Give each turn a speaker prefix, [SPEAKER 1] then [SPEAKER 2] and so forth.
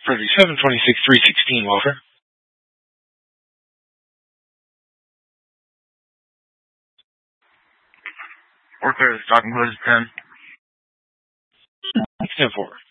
[SPEAKER 1] For the 726-316, Walker.
[SPEAKER 2] We're clear. Stock and close 10.
[SPEAKER 1] 10-4.